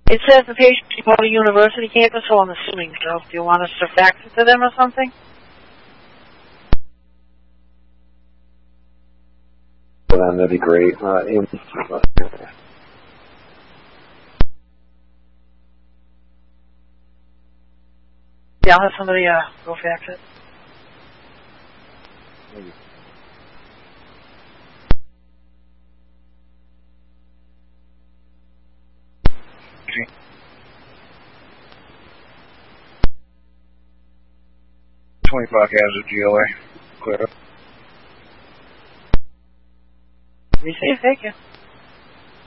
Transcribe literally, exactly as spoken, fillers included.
It says the patient should go to university campus, so I'm assuming so. Do you want us to fax it to them or something? Well, then that'd be great. Uh, in, Yeah, I'll have somebody uh, go fax it. Maybe. twenty-five cans of G L A. Clear up. Receive, thank you.